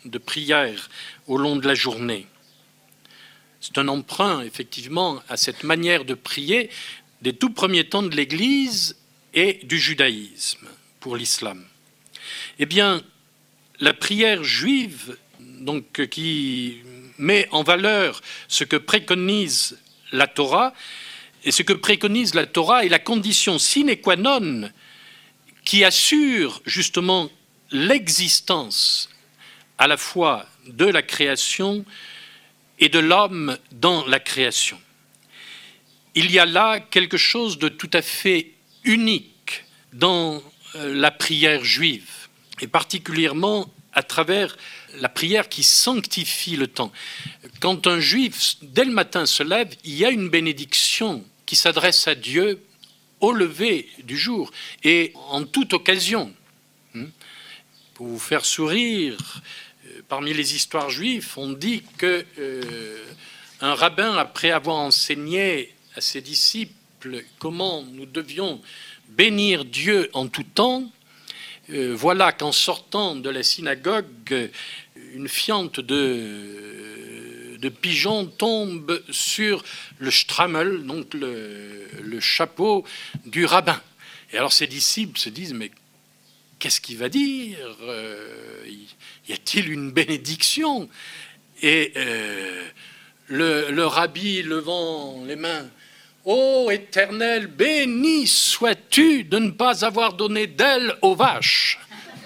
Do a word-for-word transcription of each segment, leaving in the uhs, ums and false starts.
de prière au long de la journée. C'est un emprunt, effectivement, à cette manière de prier des tout premiers temps de l'Église et du judaïsme pour l'islam. Eh bien, la prière juive, donc, qui met en valeur ce que préconise la Torah, et ce que préconise la Torah est la condition sine qua non qui assure justement l'existence à la fois de la création et de l'homme dans la création. Il y a là quelque chose de tout à fait unique dans la prière juive, et particulièrement à travers la prière qui sanctifie le temps. Quand un juif, dès le matin, se lève, il y a une bénédiction qui s'adresse à Dieu au lever du jour et en toute occasion. Pour vous faire sourire, parmi les histoires juives, on dit que euh, un rabbin, après avoir enseigné à ses disciples comment nous devions bénir Dieu en tout temps, euh, voilà qu'en sortant de la synagogue, une fiente de, de pigeons tombe sur le strammel, donc le, le chapeau du rabbin. Et alors ses disciples se disent, mais qu'est-ce qu'il va dire? euh, Y a-t-il une bénédiction? Et euh, le, le rabbi levant les mains, ô Éternel, béni sois-tu de ne pas avoir donné d'ailes aux vaches.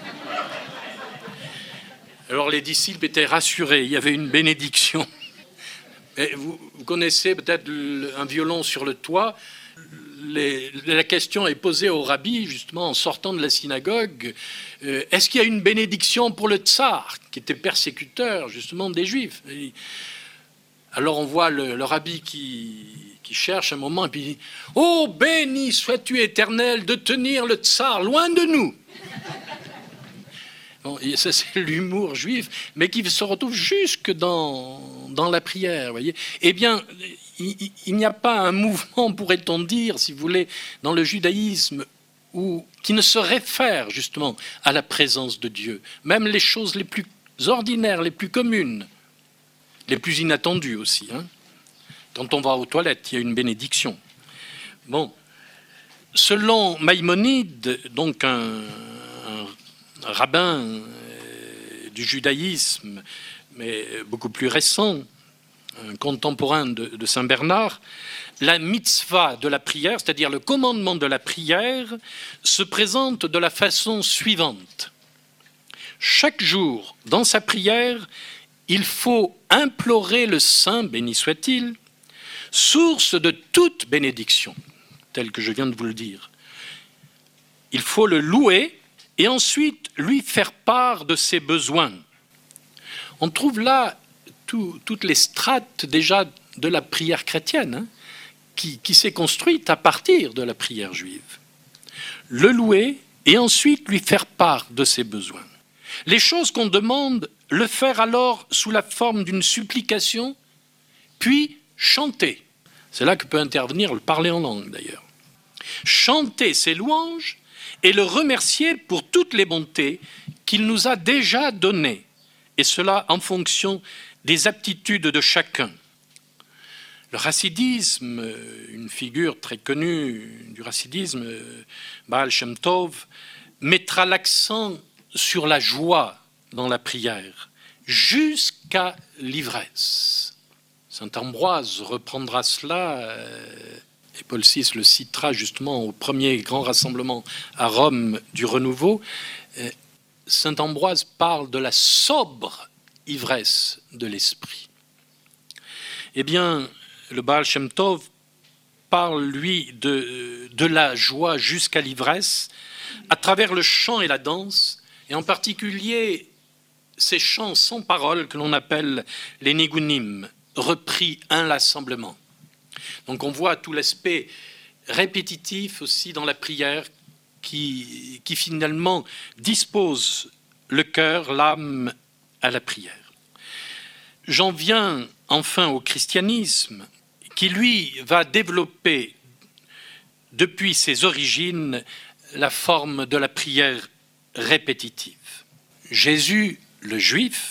Alors les disciples étaient rassurés, il y avait une bénédiction. Et vous, vous connaissez peut-être un violon sur le toit. Les, la question est posée au rabbi, justement, en sortant de la synagogue. Euh, est-ce qu'il y a une bénédiction pour le tsar, qui était persécuteur, justement, des Juifs? Et alors on voit le, le rabbi qui, qui cherche un moment, et puis il dit, « Oh, béni sois-tu, Éternel, de tenir le tsar loin de nous !» Bon, ça, c'est l'humour juif, mais qui se retrouve jusque dans, dans la prière, vous voyez. Eh bien, il, il n'y a pas un mouvement, pourrait-on dire, si vous voulez, dans le judaïsme, où, qui ne se réfère justement à la présence de Dieu. Même les choses les plus ordinaires, les plus communes, les plus inattendues aussi. Hein. Quand on va aux toilettes, il y a une bénédiction. Bon, selon Maïmonide, donc un... rabbin du judaïsme, mais beaucoup plus récent, un contemporain de, de Saint Bernard, la mitzvah de la prière, c'est-à-dire le commandement de la prière, se présente de la façon suivante. Chaque jour, dans sa prière, il faut implorer le Saint, béni soit-il, source de toute bénédiction, tel que je viens de vous le dire. Il faut le louer et ensuite lui faire part de ses besoins. On trouve là tout, toutes les strates déjà de la prière chrétienne, hein, qui, qui s'est construite à partir de la prière juive. Le louer et ensuite lui faire part de ses besoins. Les choses qu'on demande, le faire alors sous la forme d'une supplication, puis chanter. C'est là que peut intervenir le parler en langue d'ailleurs. Chanter ses louanges et le remercier pour toutes les bontés qu'il nous a déjà données, et cela en fonction des aptitudes de chacun. Le chassidisme, une figure très connue du chassidisme, Baal Shem Tov, mettra l'accent sur la joie dans la prière, jusqu'à l'ivresse. Saint Ambroise reprendra cela, et Paul six le citera justement au premier grand rassemblement à Rome du renouveau. Saint Ambroise parle de la sobre ivresse de l'esprit. Eh bien, le Baal Shem Tov parle, lui, de, de la joie jusqu'à l'ivresse à travers le chant et la danse, et en particulier ces chants sans parole que l'on appelle les nigunim, repris inlassablement. Donc on voit tout l'aspect répétitif aussi dans la prière qui, qui finalement dispose le cœur, l'âme à la prière. J'en viens enfin au christianisme qui, lui, va développer depuis ses origines la forme de la prière répétitive. Jésus, le juif,